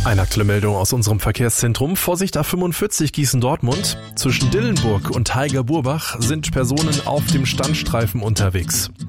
Eine aktuelle Meldung aus unserem Verkehrszentrum. Vorsicht A45 Gießen-Dortmund. Zwischen Dillenburg und Haiger-Burbach sind Personen auf dem Standstreifen unterwegs.